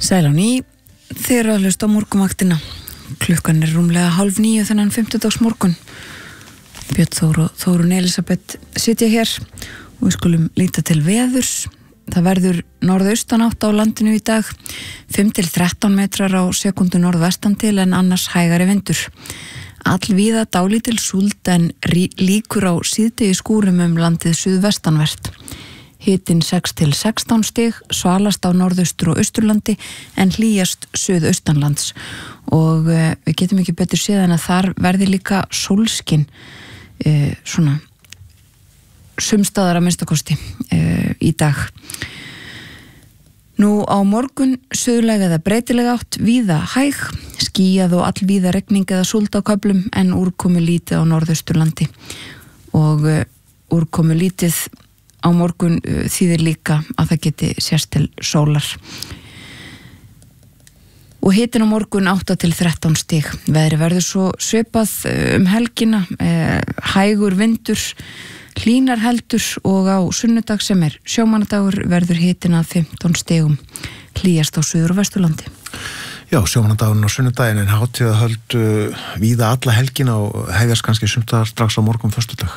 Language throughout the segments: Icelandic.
Sæl á ný, þið eru að hlusta á morgunvaktina. Klukkan er rúmlega 8:30 þennan 50. morgun. Björn Þór og Þórunn Elísabet sitja hér og við skulum líta til veðurs. Það verður norðaustanátt á landinu í dag, 5-13 metrar á sekundu norðvestan til en annars hægari vindur. Allvíða dálítil súld en líkur á síðdegi skúrum landið suðvestanvert. Hitinn 6-16 stig, svalast á norðaustur og austurlandi en hlýjast suðaustanlands. Og við getum ekki betur séð en að þar verði líka sólskin, svona sumstaðar að minnstakosti í dag. Nú á morgun suðlæg eða breytileg átt, víða hæg, skýjað og allvíða regning eða súld á köflum en úrkomu lítið á norðausturlandi. Og úrkomu lítið á morgun þýðir líka að það geti sést til sólar. Og hitinn á morgun 8-13 stig. Veðri verður svo svipað helgina, hægur vindur, hlýnar heldur og á sunnudag sem er sjómannadagur verður hitinn að 15 stigum, hlýjast á suður og vesturlandi. Já, sjómannadagurinn á sunnudaginn en hátíðahöld víða alla helgina og hefjast kannski sumstaðar strax á morgun föstudag.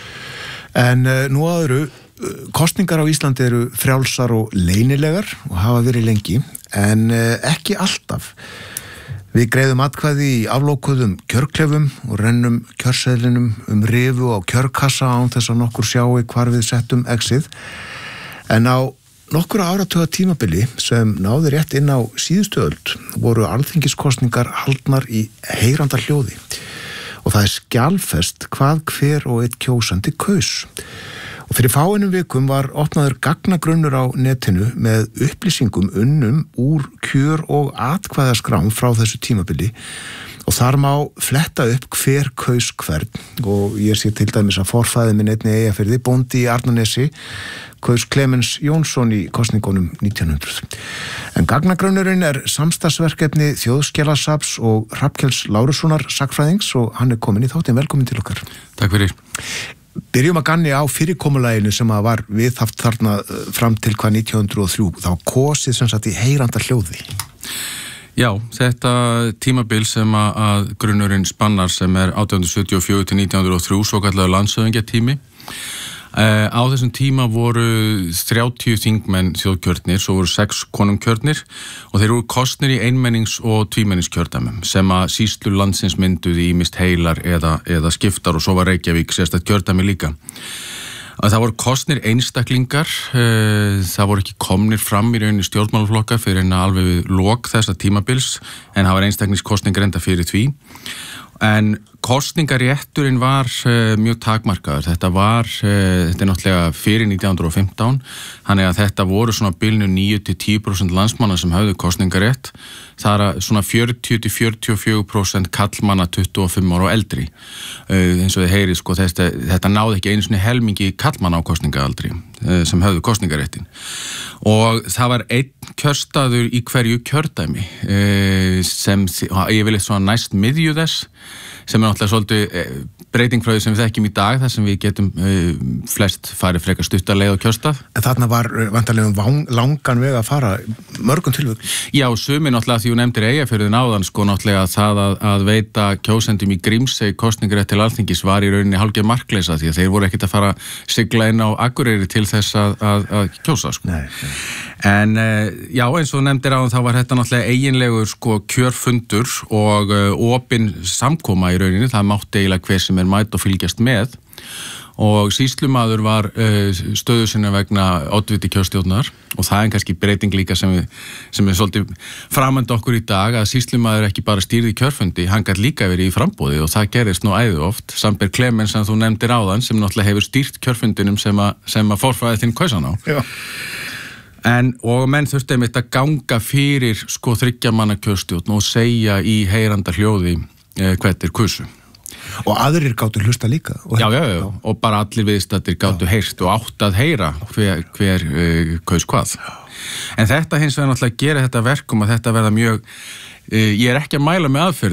En nú aðru, kosningar á Íslandi eru frjálsar og leynilegar og hafa verið lengi, en ekki alltaf. Við greiðum atkvæði í aflókuðum kjörklefum og rennum kjörseðlinum rifu á kjörkassa án þess að nokkur sjáu hvar við settum exið. En á nokkura áratuga tímabili sem náði rétt inn á síðustu öld voru alþingiskosningar haldnar í heyranda hljóði. Og það er skjalfest hvað hver og einn kjósandi kaus. Og fyrir fáeinum vikum var opnaður gagnagrunnur á netinu með upplýsingum unnum úr kjör- og atkvæðaskrám frá þessu tímabili og þar má fletta upp hver kaus hvern og ég sé til dæmis að forfæði minn einni Eyjafirði, bóndi í Arnarnesi, kaus Clemens Jónsson í kosningunum 1900. En gagnagrunnurinn er samstarfsverkefni Þjóðskjalasafns og Hrafnkels Lárussonar sagnfræðings og hann er komin í þáttinn. Velkomin til okkar. Takk fyrir. Byrjum að ganni á fyrirkomulaginu sem að var viðhaft þarna fram til hvað 1903, þá kosið sem sagt í heyranda hljóði. Já, þetta tímabil sem að grunnurinn spannar sem er 1874 til 1903, svo kallar landshöfðingjatími. Á þessum tíma voru 30 þingmenn þjóðkjörnir, svo voru 6 konungkjörnir og þeir voru kosnir í einmennings- og tvímenningskjördæmum sem að sýslur landsins mynduði ýmist heilar eða skiptar og svo var Reykjavík sérstakt kjördæmi líka. Það voru kosnir einstaklingar, það voru ekki komnir fram í rauninni stjórnmálaflokka fyrir en alveg við lok þessa tímabils en það var einstaklingsკosningar enda fyrir því. En kosningarétturinn var mjög takmarkaður. Þetta er náttúrulega fyrir 1915, þannig að þetta voru svona bilinu 9-10% landsmanna sem höfðu kosningarétt. Það er svona 40-44% kallmanna 25 ára og eldri. Eins og þið heyrið, sko, þetta náði ekki einu svona helmingi kallmanna á kosningaaldri sem höfðu kosningaréttin. Og það var einn kjörstaður í hverju kjördæmi sem ég vil eitthvað næst miðju þess sem er náttúrulega svolítið breyting frá því sem við þekkjum í dag, þar sem við getum flest farið frekar stuttarleið á kjörstað. En þarna var vantarlega langan veg að fara mörgum tilvöld. Já, sumir náttúrulega því þú nefndir Eyjafjörðinn áðan, sko, náttúrulega það að veita kjósendum í Grímsey kosningarétt til Alþingis var í rauninni hálfgerð markleysa því að þeir voru ekkert að fara sigla inn á Akureyri til þess að kjósa, sko. Nei. En já, eins og nefndir áðan þá var þetta náttúrulega eiginlegur, sko, kjörfundur og opin samkoma í rauninni, það mátti eiginlega hver sem er mætt og fylgjast með og sýslumaður var stöðu sinna vegna oddviti kjörstjórnar og það er kannski breyting líka sem er svolítið framandi okkur í dag að sýslumaður ekki bara stýrði kjörfundi, hann gæti líka verið í frambóði og það gerist nú æðu oft. Samber Clemens sem þú nefndir áðan sem náttúrulega hefur stýrt kjörfundinum sem að forfæði þinn kausan á. Já. Og menn þurfti einmitt að ganga fyrir sko 3 manna kjörstjórn og segja í heyranda hljóði hvert er kusu. Og aðrir gátu hlusta líka. Já, og bara allir viðstaddir gátu heyrt og átt að heyra hver kaus hvað. En þetta hins vegar náttúrulega gera þetta verkum að þetta verða mjög, ég er ekki að mæla með aðferð